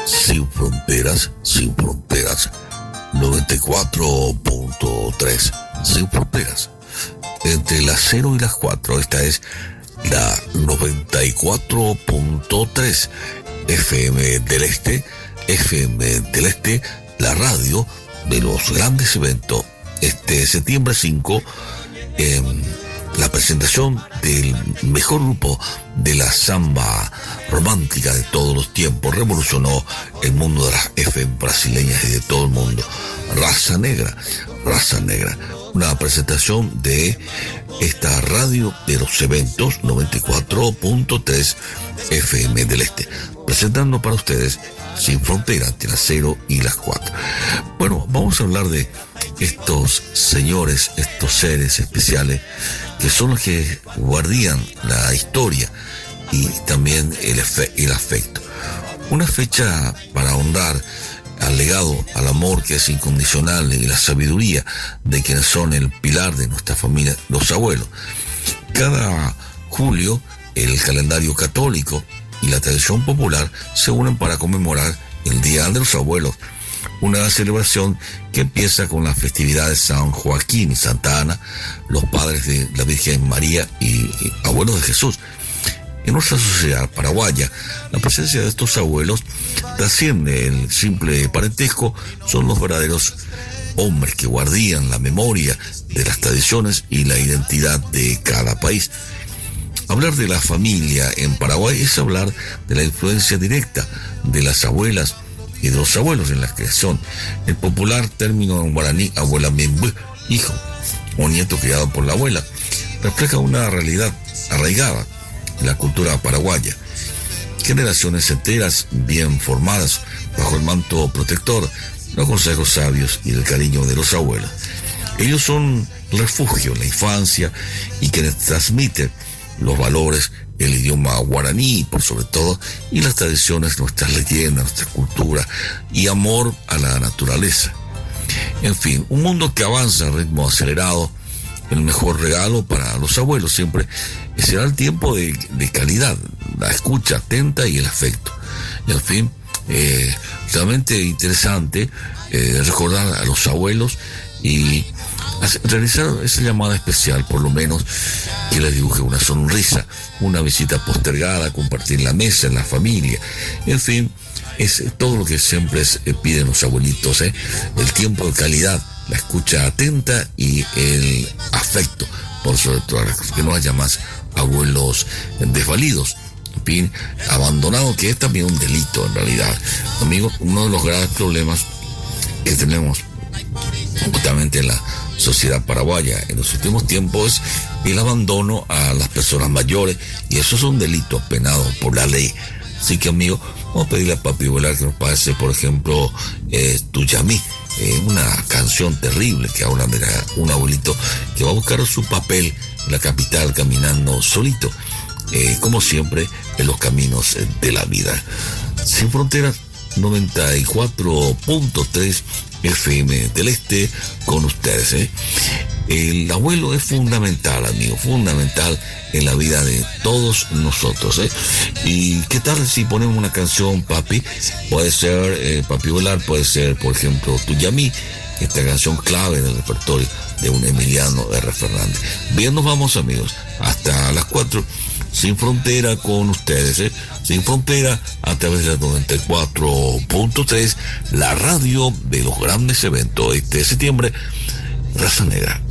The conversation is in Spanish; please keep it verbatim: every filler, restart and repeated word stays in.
Sin fronteras, sin fronteras. noventa y cuatro punto tres. Sin fronteras. Entre las cero y las cuatro, esta es la noventa y cuatro punto tres. F M del Este, F M del Este, la radio de los grandes eventos. Este septiembre cinco, eh, la presentación del mejor grupo de la samba romántica de todos los tiempos revolucionó el mundo de las F M brasileñas y de todo el mundo. Raza Negra, Raza Negra. Una presentación de esta radio de los eventos noventa y cuatro punto tres F M del Este, presentando para ustedes Sin Fronteras entre las cero y las cuatro. Bueno, vamos a hablar de estos señores, estos seres especiales que son los que guardian la historia y también el, efe- el afecto. Una fecha para honrar al legado, al amor que es incondicional y la sabiduría de quienes son el pilar de nuestra familia, los abuelos. Cada julio, el calendario católico y la tradición popular se unen para conmemorar el Día de los Abuelos, una celebración que empieza con la festividad de San Joaquín y Santa Ana, los padres de la Virgen María y, y abuelos de Jesús. En nuestra sociedad paraguaya, la presencia de estos abuelos trasciende el simple parentesco, son los verdaderos hombres que guardian la memoria de las tradiciones y la identidad de cada país. Hablar de la familia en Paraguay es hablar de la influencia directa de las abuelas y de los abuelos en la creación. El popular término en guaraní, abuela membu, hijo o nieto criado por la abuela, refleja una realidad arraigada en la cultura paraguaya. Generaciones enteras bien formadas bajo el manto protector, los consejos sabios y el cariño de los abuelos. Ellos son el refugio en la infancia y quienes transmiten los valores, el idioma guaraní, por sobre todo, y las tradiciones, nuestras leyendas, nuestra cultura y amor a la naturaleza. En fin, un mundo que avanza a ritmo acelerado. El mejor regalo para los abuelos siempre será el tiempo de, de calidad, la escucha atenta y el afecto. Y en fin, eh, realmente interesante eh, recordar a los abuelos y hacer, realizar esa llamada especial, por lo menos que les dibuje una sonrisa, una visita postergada, compartir la mesa en la familia. En fin, es todo lo que siempre es, eh, piden los abuelitos, ¿eh? El tiempo de calidad, la escucha atenta y el afecto, por sobre todo, que no haya más abuelos desvalidos, en fin, abandonados, que es también un delito en realidad. Amigos, uno de los graves problemas que tenemos justamente en la sociedad paraguaya en los últimos tiempos es el abandono a las personas mayores, y eso es un delito penado por la ley. Así que, amigos, vamos a pedirle a Papi Velar que nos pase, por ejemplo, eh, Tuyamí, eh, una canción terrible que habla de la, un abuelito que va a buscar su papel en la capital caminando solito, eh, como siempre, en los caminos de la vida. Sin Fronteras, noventa y cuatro punto tres F M del Este, con ustedes, ¿eh? El abuelo es fundamental, amigo, fundamental en la vida de todos nosotros, ¿eh? Y qué tal si ponemos una canción, papi, puede ser eh, Papi Velar, puede ser, por ejemplo, Tuyamí, esta canción clave del repertorio de un Emiliano R. Fernández. Bien, nos vamos, amigos, hasta las cuatro, Sin Frontera con ustedes, ¿eh? Sin Frontera a través de noventa y cuatro punto tres, la radio de los grandes eventos. Este septiembre, Raza Negra.